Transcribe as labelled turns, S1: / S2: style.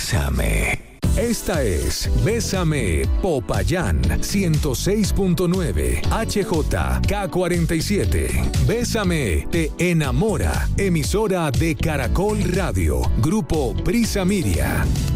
S1: Bésame. Esta es Bésame Popayán 106.9 HJK47. Bésame te enamora. Emisora de Caracol Radio. Grupo Prisa Media.